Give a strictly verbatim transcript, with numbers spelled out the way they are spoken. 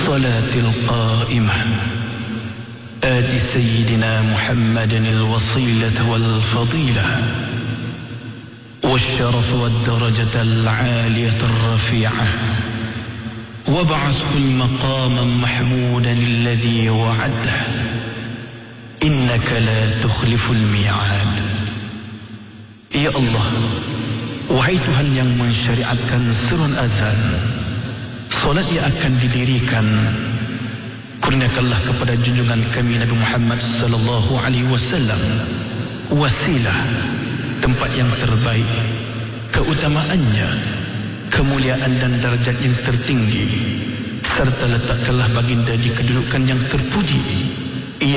الصلاة القائمة آت سيدنا محمد الوصيلة والفضيلة والشرف والدرجة العالية الرفيعة وابعثه المقام محمودا الذي وعده إنك لا تخلف الميعاد. Ya Allah, wahai Tuhan yang mensyariatkan serun azan, solat yang akan didirikan, kurniakanlah kepada junjungan kami Nabi Muhammad sallallahu alaihi wasallam wasilah, tempat yang terbaik, keutamaannya, kemuliaan dan darjat yang tertinggi, serta letakkanlah baginda di kedudukan yang terpuji